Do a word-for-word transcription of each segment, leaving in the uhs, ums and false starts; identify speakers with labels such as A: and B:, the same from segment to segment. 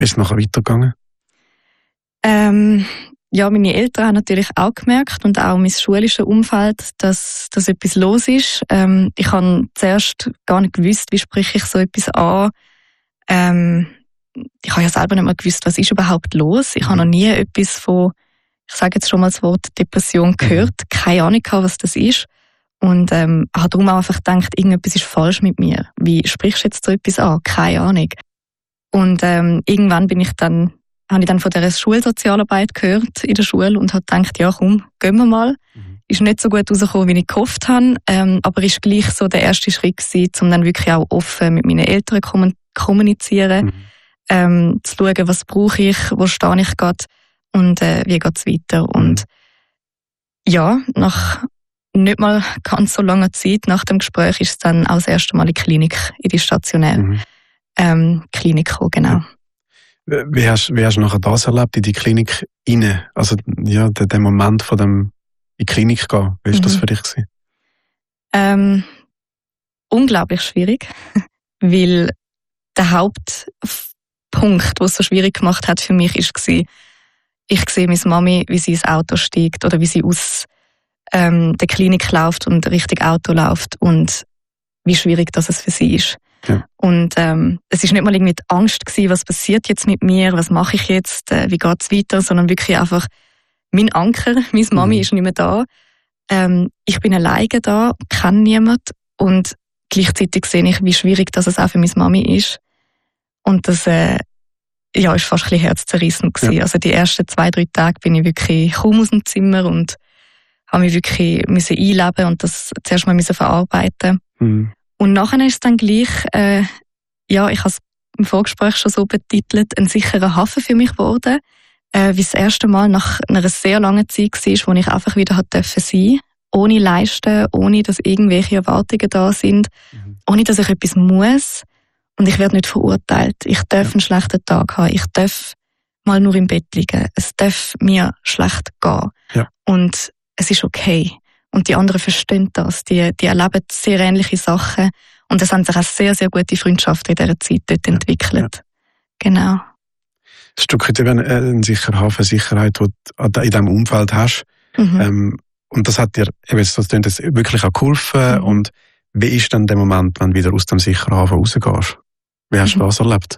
A: Wie ist es nachher weitergegangen?
B: Ähm, ja, meine Eltern haben natürlich auch gemerkt und auch mein schulisches Umfeld, dass, dass etwas los ist. Ähm, ich habe zuerst gar nicht gewusst, wie spreche ich so etwas an. Ähm, ich habe ja selber nicht mehr gewusst, was ist überhaupt los. Ich habe noch nie etwas von, ich sage jetzt schon mal das Wort Depression gehört, mhm. keine Ahnung gehabt, was das ist. Und ähm, habe darum auch einfach gedacht, irgendetwas ist falsch mit mir. Wie sprichst du jetzt so etwas an? Keine Ahnung. Und ähm, irgendwann bin ich dann habe ich dann von dieser Schulsozialarbeit gehört in der Schule und habe gedacht, ja komm, gehen wir mal. Mhm. Ist nicht so gut rausgekommen, wie ich gehofft habe, ähm, aber ist gleich so der erste Schritt gewesen, um dann wirklich auch offen mit meinen Eltern zu kommunizieren, mhm. ähm, zu schauen, was brauche ich, wo stehe ich gerade und äh, wie geht es weiter. Mhm. Und ja, nach nicht mal ganz so langer Zeit nach dem Gespräch ist es dann auch das erste Mal in die Klinik, in die stationäre mhm. ähm, Klinik gekommen, genau.
A: Mhm. Wie hast, wie hast du nachher das erlebt, in die Klinik rein? Also, ja, der, der Moment von dem, in die Klinik gehen, wie war mhm. das für dich gewesen?
B: Ähm, unglaublich schwierig, weil der Hauptpunkt, der es so schwierig gemacht hat für mich, war, ich sehe meine Mami, wie sie ins Auto steigt oder wie sie aus ähm, der Klinik läuft und Richtung Auto läuft und wie schwierig das es für sie ist. Ja. Und ähm, es ist nicht mal irgendwie die Angst gewesen, was passiert jetzt mit mir, was mache ich jetzt, äh, wie geht's weiter, sondern wirklich einfach mein Anker, meine Mami mhm. ist nicht mehr da. Ähm, ich bin alleine da, kenne niemanden und gleichzeitig sehe ich, wie schwierig das auch für meine Mami ist. Und das äh, ja, ist fast ein bisschen herzzerreißend gewesen. Ja. Also die ersten zwei, drei Tage bin ich wirklich kaum aus dem Zimmer und habe mich wirklich müssen einleben und das zuerst mal müssen verarbeiten. Mhm. Und nachher ist es dann gleich, äh, ja, ich habe es im Vorgespräch schon so betitelt, ein sicherer Hafen für mich geworden, äh, wie das erste Mal nach einer sehr langen Zeit war, wo ich einfach wieder sein durfte, ohne Leisten, ohne dass irgendwelche Erwartungen da sind, mhm. ohne dass ich etwas muss. Und ich werde nicht verurteilt. Ich darf ja. einen schlechten Tag haben. Ich darf mal nur im Bett liegen. Es darf mir schlecht gehen. Ja. Und es ist okay. Und die anderen verstehen das. Die, die erleben sehr ähnliche Sachen. Und es haben sich auch sehr, sehr gute Freundschaften in dieser Zeit dort ja. entwickelt. Ja. Genau. Ein
A: Stück weit eben eine sichere Hafen, Sicherheit, die du in diesem Umfeld hast. Mhm. Ähm, und das hat dir, eben, das das wirklich auch geholfen. Mhm. Und wie ist dann der Moment, wenn du wieder aus dem sicheren Hafen rausgehst? Wie hast du mhm. das erlebt?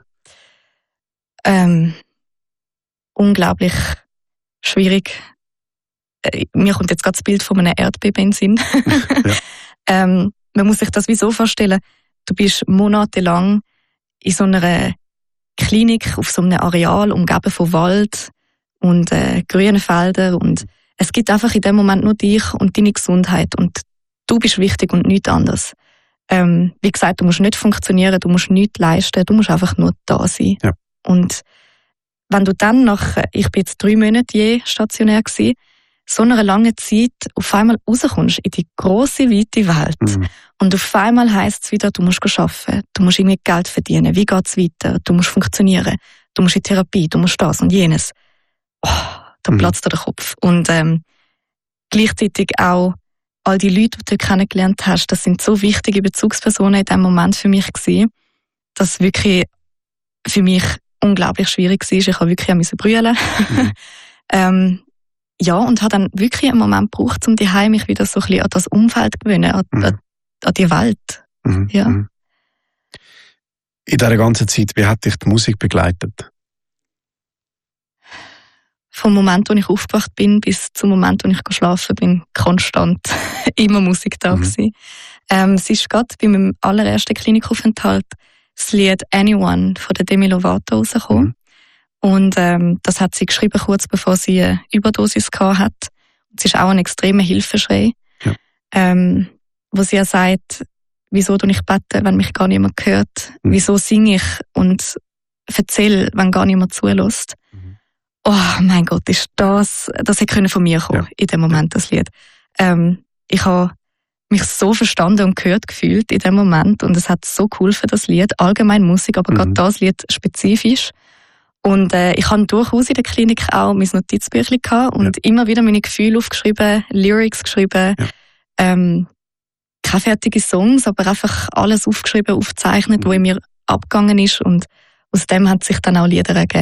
B: Ähm, unglaublich schwierig. Äh, mir kommt jetzt gerade das Bild von einem Erdbeben in den Sinn. ja. ähm, man muss sich das wie so vorstellen, du bist monatelang in so einer Klinik, auf so einem Areal, umgeben von Wald und äh, grünen Feldern und es gibt einfach in dem Moment nur dich und deine Gesundheit und du bist wichtig und nichts anderes. Ähm, wie gesagt, du musst nicht funktionieren, du musst nichts leisten, du musst einfach nur da sein. Ja. Und wenn du dann nach, ich bin jetzt drei Monate je stationär gewesen, so einer langen Zeit auf einmal rauskommst in die grosse, weite Welt mhm. und auf einmal heisst es wieder, du musst arbeiten, du musst irgendwie Geld verdienen, wie geht's weiter, du musst funktionieren, du musst in Therapie, du musst das und jenes. Oh, da mhm. platzt dir der Kopf. Und ähm, gleichzeitig auch all die Leute, die du kennengelernt hast, das sind so wichtige Bezugspersonen in diesem Moment für mich gewesen, dass es wirklich für mich unglaublich schwierig war. Ich habe wirklich müssen brüllen. Mhm. ähm, ja, und habe dann wirklich einen Moment gebraucht, um die Heim mich wieder so ein bisschen an das Umfeld zu gewöhnen, an, mhm. an, an die Welt.
A: Mhm.
B: Ja.
A: In dieser ganzen Zeit, wie hat dich die Musik begleitet?
B: Vom Moment, wo ich aufgewacht bin, bis zum Moment, wo ich geschlafen bin, konstant immer Musik da gewesen. Mhm. Ähm, es ist gerade bei meinem allerersten Klinikaufenthalt das Lied «Anyone» von der Demi Lovato rausgekommen. Mhm. Und ähm, das hat sie geschrieben, kurz bevor sie eine Überdosis gehabt hat. Es ist auch ein extremer Hilfeschrei, ja. ähm, wo sie ja sagt, wieso tue ich bete, wenn mich gar niemand hört? Mhm. Wieso singe ich und erzähle, wenn gar niemand zulässt? Mhm. Oh mein Gott, ist das, das hätte von mir kommen, ja. in dem Moment, das Lied. Ähm, ich habe mich so verstanden und gehört gefühlt in dem Moment und es hat so geholfen, das Lied, allgemein Musik, aber mhm. gerade das Lied spezifisch. Und äh, ich habe durchaus in der Klinik auch mein Notizbüchlein gehabt und ja. immer wieder meine Gefühle aufgeschrieben, Lyrics geschrieben, ja. ähm, keine fertigen Songs, aber einfach alles aufgeschrieben, aufgezeichnet, mhm. wo in mir abgegangen ist und aus dem hat sich dann auch Lieder ergeben.